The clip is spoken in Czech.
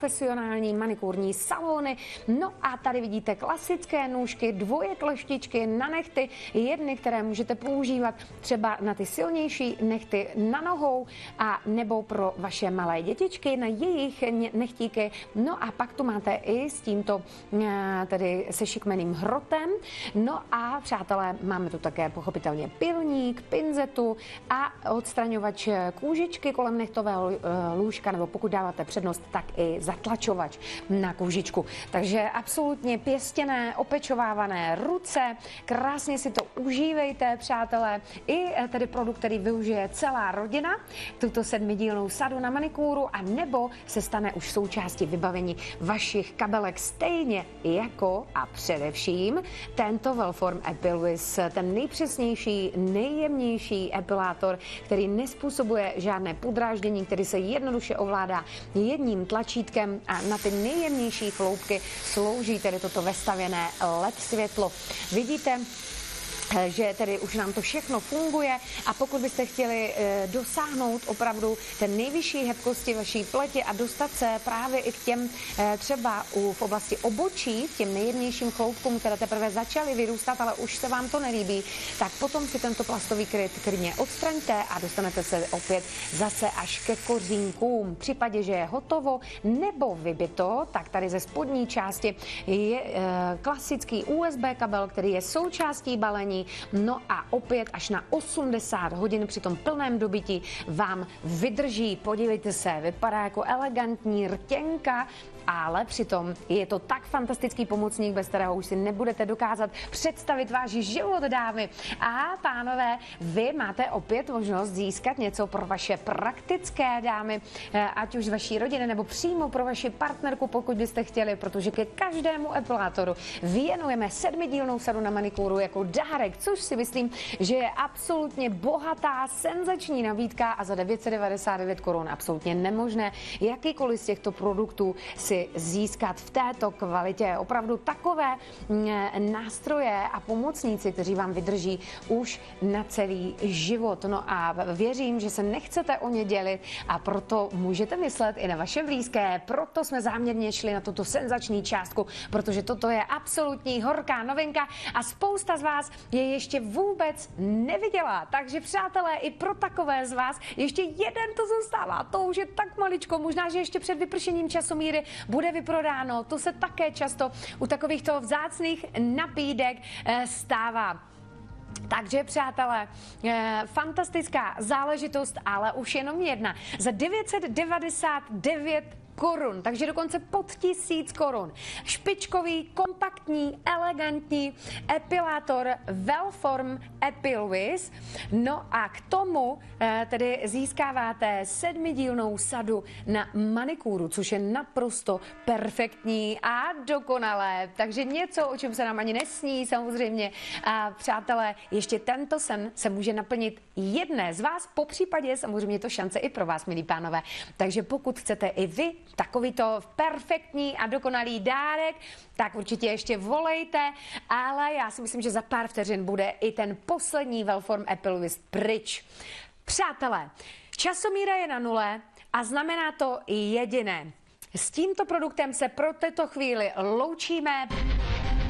profesionální manikurní salony. No a tady vidíte klasické nůžky, dvoje kleštičky na nehty, jedny, které můžete používat třeba na ty silnější nehty na nohou a nebo pro vaše malé dětičky na jejich nechtíky. No a pak tu máte i s tímto tedy se šikmeným hrotem. No a přátelé, máme tu také pochopitelně pilník, pinzetu a odstraňovač kůžičky kolem nehtového lůžka, nebo pokud dáváte přednost, tak i zatlačovač na kůžičku. Takže absolutně pěstěné, opečovávané ruce, krásně si to užívejte, přátelé. I tedy produkt, který využije celá rodina, tuto 7dílnou sadu na manikúru, a nebo se stane už součástí vybavení vašich kabelek, stejně jako a především tento Wellform Epilwis, ten nejpřesnější, nejjemnější epilátor, který nespůsobuje žádné podráždění, který se jednoduše ovládá jedním tlačítkem a na ty nejjemnější chloupky slouží tedy toto vestavěné LED světlo. Vidíte, že tedy už nám to všechno funguje, a pokud byste chtěli dosáhnout opravdu ten nejvyšší hebkosti vaší pleti a dostat se právě i k těm třeba v oblasti obočí, těm nejjemnějším chloupkům, které teprve začaly vyrůstat, ale už se vám to nelíbí, tak potom si tento plastový kryt klidně odstraňte a dostanete se opět zase až ke kořínkům. V případě, že je hotovo nebo vybito, tak tady ze spodní části je klasický USB kabel, který je součástí balení. No a opět až na 80 hodin při tom plném dobytí vám vydrží. Podívejte se, vypadá jako elegantní rtěnka, ale přitom je to tak fantastický pomocník, bez kterého už si nebudete dokázat představit váš život, dámy. A pánové, vy máte opět možnost získat něco pro vaše praktické dámy, ať už z vaší rodiny nebo přímo pro vaši partnerku, pokud byste chtěli, protože ke každému epilátoru věnujeme 7dílnou sadu na manikúru jako dárek, což si myslím, že je absolutně bohatá, senzační nabídka a za 999 korun absolutně nemožné jakýkoliv z těchto produktů si získat v této kvalitě. Opravdu takové nástroje a pomocníci, kteří vám vydrží už na celý život. No a věřím, že se nechcete o ně dělit, a proto můžete myslet i na vaše blízké. Proto jsme záměrně šli na tuto senzační částku, protože toto je absolutní horká novinka a spousta z vás je ještě vůbec neviděla. Takže přátelé, i pro takové z vás ještě jeden to zůstává. To už je tak maličko, možná, že ještě před vypršením časomíry bude vyprodáno. To se také často u takovýchto vzácných nabídek stává. Takže přátelé, fantastická záležitost, ale už jenom jedna. Za 999 korun, takže dokonce pod 1000 korun. Špičkový, kompaktní, elegantní epilátor Wellform Epilwis. No a k tomu tedy získáváte 7dílnou sadu na manikúru, což je naprosto perfektní a dokonalé. Takže něco, o čem se nám ani nesní, samozřejmě. A přátelé, ještě tento sen se může naplnit jedné z vás, popřípadě samozřejmě je to šance i pro vás, milí pánové. Takže pokud chcete i vy takovýto perfektní a dokonalý dárek, tak určitě ještě volejte, ale já si myslím, že za pár vteřin bude i ten poslední Wellform Epilwis pryč. Přátelé, časomíra je na nule a znamená to jediné. S tímto produktem se pro této chvíli loučíme.